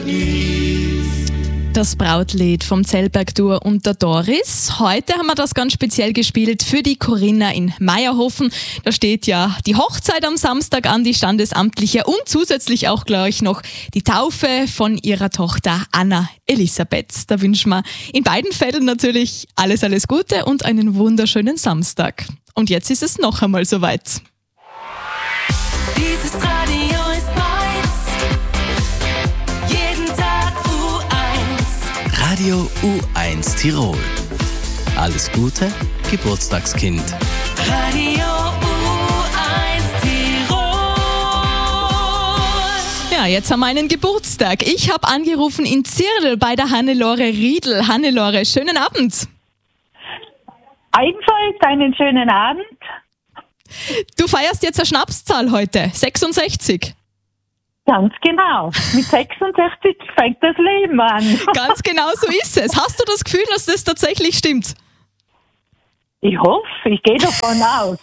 Das Brautlied vom Zellberg-Duo und der Doris. Heute haben wir das ganz speziell gespielt für die Corinna in Meierhofen. Da steht ja die Hochzeit am Samstag an, die standesamtliche, und zusätzlich auch gleich noch die Taufe von ihrer Tochter Anna Elisabeth. Da wünschen wir in beiden Fällen natürlich alles Gute und einen wunderschönen Samstag. Und jetzt ist es noch einmal soweit. Dieses Radio ist meins. Jeden Tag U1. Radio U1 Tirol. Alles Gute, Geburtstagskind. Radio U1 Tirol. Ja, jetzt haben wir einen Geburtstag. Ich habe angerufen in Zirl bei der Hannelore Riedl. Hannelore, schönen Abend. Ebenfalls einen schönen Abend. Du feierst jetzt eine Schnapszahl heute, 66. Ganz genau. Mit 66 fängt das Leben an. Ganz genau so ist es. Hast du das Gefühl, dass das tatsächlich stimmt? Ich hoffe, ich gehe davon aus.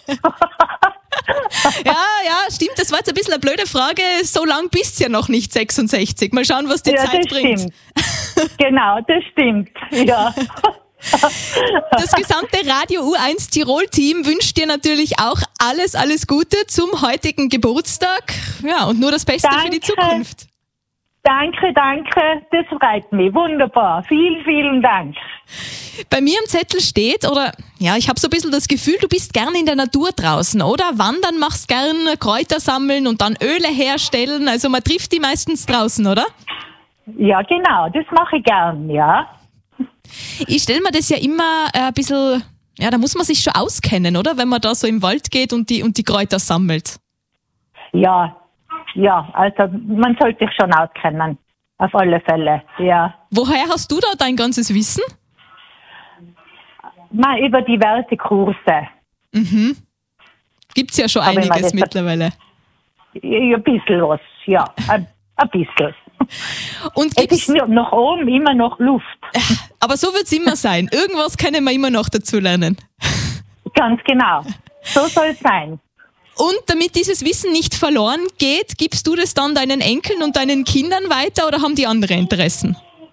Ja, stimmt. Das war jetzt ein bisschen eine blöde Frage. So lang bist du ja noch nicht 66. Mal schauen, was die Zeit bringt. Stimmt. Genau, das stimmt. Ja. Das gesamte Radio U1 Tirol-Team wünscht dir natürlich auch alles Gute zum heutigen Geburtstag. Ja, und nur das Beste für die Zukunft. Danke. Das freut mich. Wunderbar. Vielen Dank. Bei mir am Zettel steht, ich habe so ein bisschen das Gefühl, du bist gern in der Natur draußen, oder? Wandern, machst gern Kräuter sammeln und dann Öle herstellen. Also man trifft die meistens draußen, oder? Ja, genau. Das mache ich gern, ja. Ich stelle mir das ja immer ein bisschen, da muss man sich schon auskennen, oder? Wenn man da so im Wald geht und die Kräuter sammelt. Ja, also man sollte sich schon auskennen. Auf alle Fälle, ja. Woher hast du da dein ganzes Wissen? Mal über diverse Kurse. Mhm. Gibt's ja schon einiges mittlerweile. Ein bisschen was, ja. Ein bisschen. Und es ist nach oben immer noch Luft. Aber so wird's immer sein. Irgendwas können wir immer noch dazu lernen. Ganz genau. So soll es sein. Und damit dieses Wissen nicht verloren geht, gibst du das dann deinen Enkeln und deinen Kindern weiter oder haben die andere Interessen?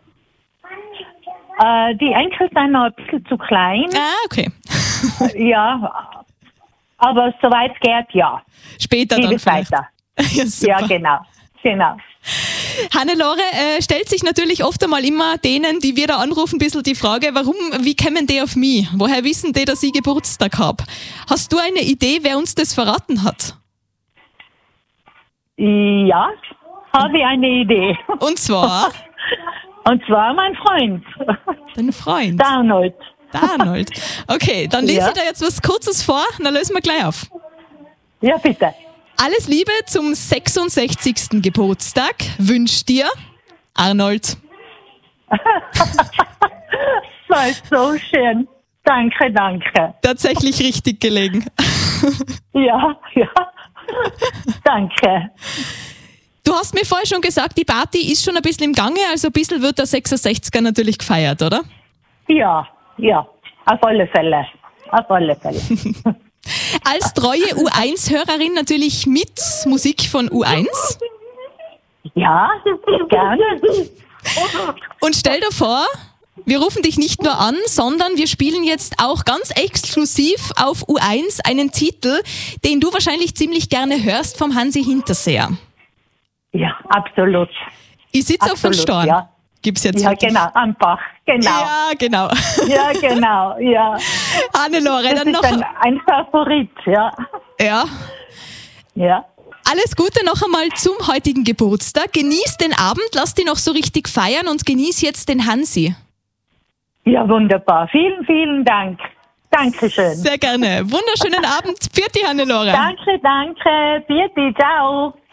Die Enkel sind noch ein bisschen zu klein. Ah, okay. Ja, aber soweit es geht, ja. Später dann vielleicht. Weiter. Ja, super. Ja, genau. Hannelore, stellt sich natürlich oft einmal immer denen, die wir da anrufen, ein bisschen die Frage, wie kommen die auf mich? Woher wissen die, dass ich Geburtstag habe? Hast du eine Idee, wer uns das verraten hat? Ja, habe ich eine Idee. Und zwar? Und zwar mein Freund. Dein Freund? Der Arnold. Okay, dann lese ich da jetzt was Kurzes vor, dann lösen wir gleich auf. Ja, bitte. Alles Liebe zum 66. Geburtstag wünscht dir Arnold. Das ist so schön. Danke. Tatsächlich richtig gelegen. Ja. Danke. Du hast mir vorher schon gesagt, die Party ist schon ein bisschen im Gange, also ein bisschen wird der 66er natürlich gefeiert, oder? Ja, auf alle Fälle. Als treue U1-Hörerin natürlich mit Musik von U1. Ja, gerne. Und stell dir vor, wir rufen dich nicht nur an, sondern wir spielen jetzt auch ganz exklusiv auf U1 einen Titel, den du wahrscheinlich ziemlich gerne hörst, vom Hansi Hinterseer. Ja, absolut. Ich sitze auf dem Storn. Ja. Gibt's jetzt ja, wirklich? genau, am Bach. Genau. Ja, genau. Ja, genau, ja. Hannelore, das dann ist noch. Ein Favorit, ja. Ja. Ja. Alles Gute noch einmal zum heutigen Geburtstag. Genieß den Abend, lass dich noch so richtig feiern und genieß jetzt den Hansi. Ja, wunderbar. Vielen Dank. Dankeschön. Sehr gerne. Wunderschönen Abend. Pfiat die Hannelore. Danke. Bitte, ciao.